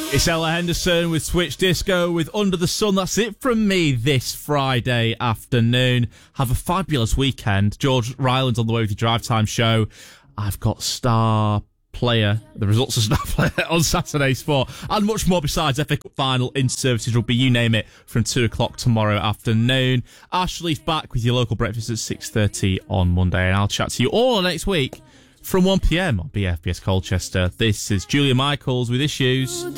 It's Ella Henderson with Switch Disco with Under the Sun. That's it from me this Friday afternoon. Have a fabulous weekend. George Ryland's on the way with your Drive Time show. I've got Star Player, the results of Star Player on Saturday Sport, and much more besides. FA Cup final, in-services rugby, you name it, from 2 o'clock tomorrow afternoon. Ash Leaf back with your local breakfast at 6:30 on Monday, and I'll chat to you all next week from 1pm on BFBS Colchester. This is Julia Michaels with Issues.